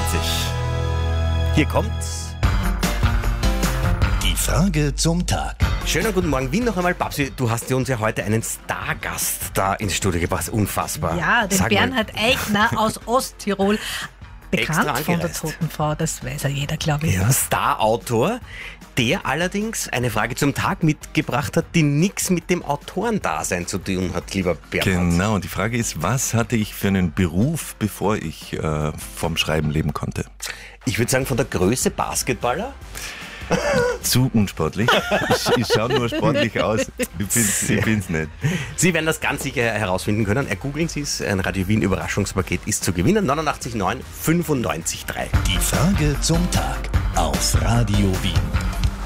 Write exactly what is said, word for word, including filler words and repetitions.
vierzig. Hier kommt's. Die Frage zum Tag. Schönen guten Morgen, Wien noch einmal. Babsi, du hast uns ja heute einen Stargast da ins Studio gebracht. Unfassbar. Ja, den Sag mal, Bernhard Eichner aus Osttirol. Extra Bekannt von der angereist. Toten Frau, das weiß ja jeder, glaube ich. ja, Star-Autor, der allerdings eine Frage zum Tag mitgebracht hat, die nichts mit dem Autorendasein zu tun hat, lieber Bernhard. Genau, die Frage ist, was hatte ich für einen Beruf, bevor ich äh, vom Schreiben leben konnte? Ich würde sagen, von der Größe Basketballer. Zu unsportlich. Ich, ich schaue nur sportlich aus. Ich bin's, ich bin's nicht. Sie werden das ganz sicher herausfinden können. Ergoogeln Sie es. Ein Radio Wien Überraschungspaket ist zu gewinnen. neunundachtzig neun fünfundneunzig drei. Die Frage zum Tag auf Radio Wien.